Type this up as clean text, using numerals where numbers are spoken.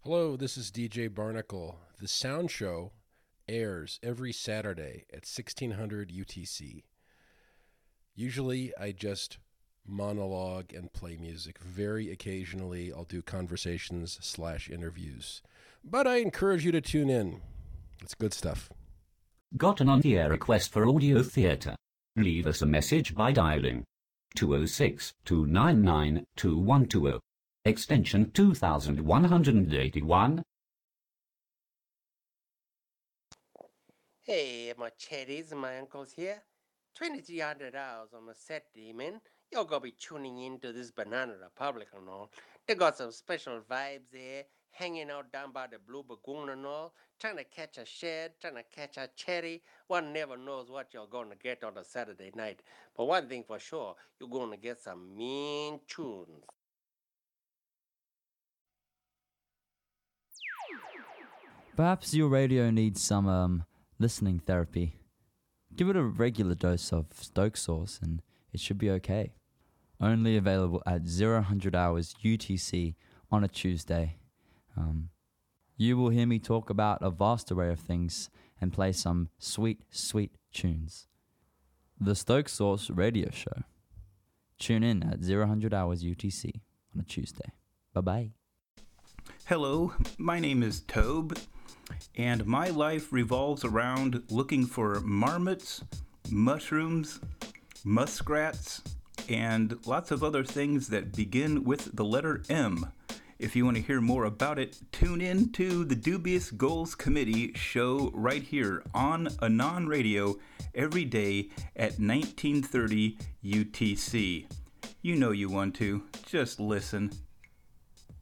Hello, this is DJ Barnacle. The Sound Show airs every Saturday at 1600 UTC. Usually I just monologue and play music. Very occasionally I'll do conversations/interviews. But I encourage you to tune in. It's good stuff. Got an on-the-air request for audio theatre? Leave us a message by dialing 206-299-2120, extension 2181. Hey, my chatties and my uncles here. 2300 hours on a Saturday, man. You're gonna be tuning into this Banana Republic and all. They got some special vibes there, hanging out down by the Blue Lagoon and all, trying to catch a shed, trying to catch a cherry. One never knows what you're gonna get on a Saturday night. But one thing for sure, you're gonna get some mean tunes. Perhaps your radio needs some listening therapy. Give it a regular dose of Stoke Sauce and it should be okay. Only available at 0100 hours UTC on a Tuesday. You will hear me talk about a vast array of things and play some sweet, sweet tunes. The Stoke Sauce Radio Show. Tune in at 0100 hours UTC on a Tuesday. Bye-bye. Hello, my name is Tobe, and my life revolves around looking for marmots, mushrooms, muskrats, and lots of other things that begin with the letter M. If you want to hear more about it, tune in to the Dubious Goals Committee show right here on Anon Radio every day at 1930 UTC. You know you want to. Just listen.